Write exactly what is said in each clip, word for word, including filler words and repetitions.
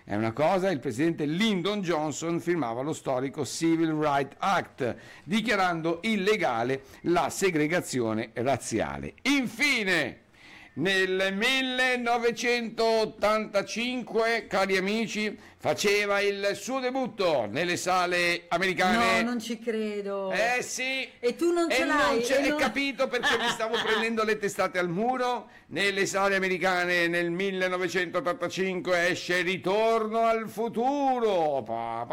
è una cosa, il presidente Lyndon Johnson firmava lo storico Civil Rights Act, dichiarando illegale la segregazione razziale. Infine, nel millenovecentottantacinque, cari amici, faceva il suo debutto nelle sale americane. No, non ci credo. Eh sì. E tu non ce e l'hai. Non c'è, e non... non... capito perché mi stavo prendendo le testate al muro? Nelle sale americane nel millenovecentottantacinque esce Ritorno al futuro.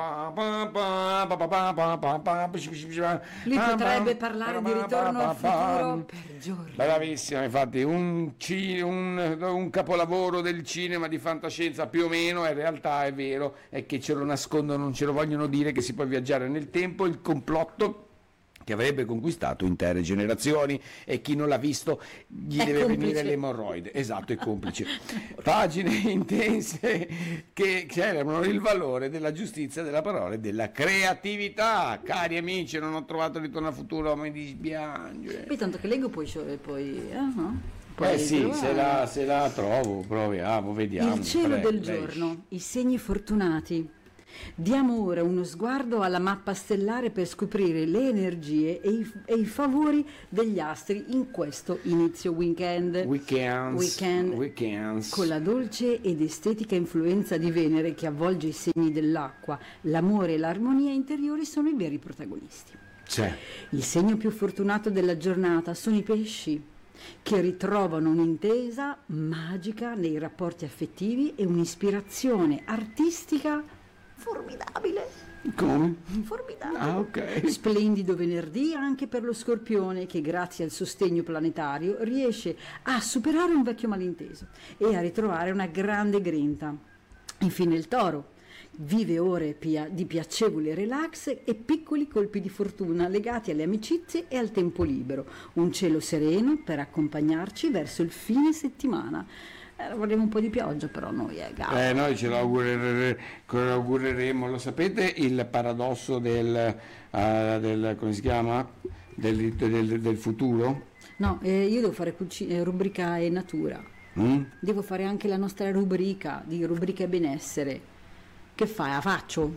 Lui potrebbe parlare di Ritorno al futuro per giorni. Bravissimo, infatti un, un, un capolavoro del cinema di fantascienza più o meno, in realtà è vero, è che ce lo nascondono, non ce lo vogliono dire, che si può viaggiare nel tempo, il complotto che avrebbe conquistato intere generazioni, e chi non l'ha visto gli è deve complice. venire l'emorroide, esatto, è complice. Pagine intense che celebrano il valore della giustizia, della parola e della creatività. Cari amici, non ho trovato Ritorno al futuro, mi dispiace. Poi tanto che leggo poi, poi eh, no? Eh sì, se la, se la trovo, proviamo, vediamo. Il cielo Prego, del lei. giorno, i segni fortunati. Diamo ora uno sguardo alla mappa stellare per scoprire le energie e i, e i favori degli astri in questo inizio weekend. Weekends, weekend. Weekends. Con la dolce ed estetica influenza di Venere che avvolge i segni dell'acqua, l'amore e l'armonia interiori sono i veri protagonisti. C'è. Il segno più fortunato della giornata sono i pesci, che ritrovano un'intesa magica nei rapporti affettivi e un'ispirazione artistica formidabile. Come? Formidabile. Ah, ok. Splendido venerdì anche per lo Scorpione, che grazie al sostegno planetario riesce a superare un vecchio malinteso e a ritrovare una grande grinta. Infine il Toro vive ore pia- di piacevole relax e piccoli colpi di fortuna legati alle amicizie e al tempo libero. Un cielo sereno per accompagnarci verso il fine settimana. Eh, vorremmo un po' di pioggia però noi, eh, eh noi ce lo augurere, augureremo. Lo sapete il paradosso del, uh, del come si chiama? Del, del, del futuro? No, eh, io devo fare cuci- eh, rubrica e natura. Mm? Devo fare anche la nostra rubrica di rubrica e benessere. Che fai? La faccio?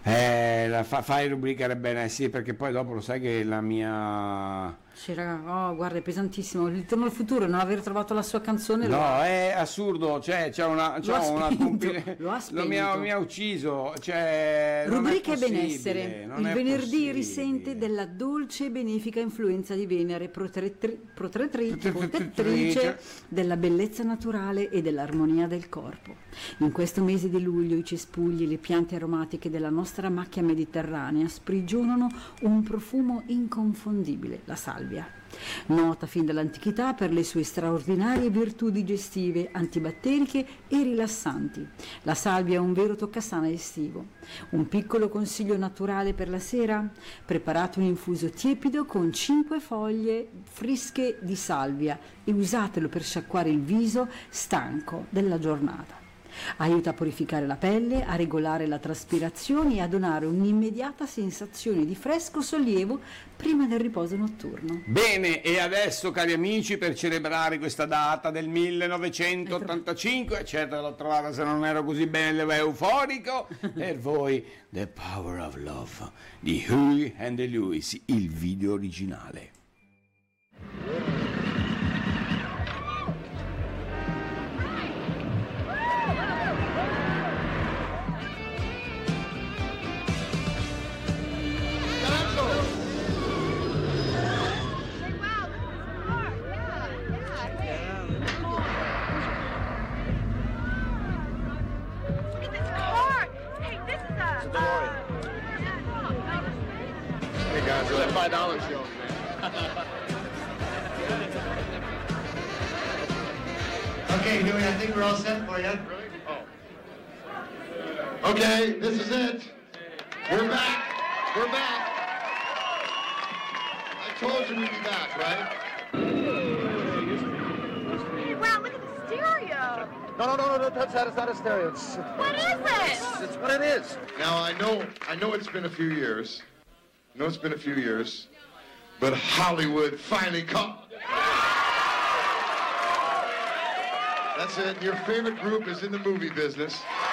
Eh, la fa, fai rubrica bene, sì, perché poi dopo lo sai che la mia... Sì, raga, oh, guarda, è pesantissimo. Il Ritorno al futuro, non aver trovato la sua canzone. No, lo... è assurdo, cioè c'è una, c'è lo una spento, compil- lo ha spento. mi, ha, mi ha ucciso, cioè Rubrica e non è benessere. non Il è venerdì possibile. risente della dolce e benefica influenza di Venere, protettri- protettri- Protettrice. protettrice della bellezza naturale e dell'armonia del corpo. In questo mese di luglio i cespugli e le piante aromatiche della nostra macchia mediterranea sprigionano un profumo inconfondibile, la salvia. Nota fin dall'antichità per le sue straordinarie virtù digestive, antibatteriche e rilassanti. La salvia è un vero toccasana estivo. Un piccolo consiglio naturale per la sera? Preparate un infuso tiepido con cinque foglie fresche di salvia e usatelo per sciacquare il viso stanco della giornata. Aiuta a purificare la pelle, a regolare la traspirazione e a donare un'immediata sensazione di fresco sollievo prima del riposo notturno. Bene, e adesso, cari amici, per celebrare questa data del millenovecentottantacinque, certo l'ho trovata se non ero così bello e euforico, per voi The Power of Love di Huey and the Lewis, il video originale. five dollars show, man. Okay, Huey, I think we're all set for you. Really? Oh. Okay, this is it. We're back. We're back. I told you we'd be back, right? Wow, look at the stereo. No, no, no, no, no, that's not, it's not a stereo. It's, What is it? it's what it is. Now, I know, I know it's been a few years. I know it's been a few years, but Hollywood finally caught. That's it. Your favorite group is in the movie business.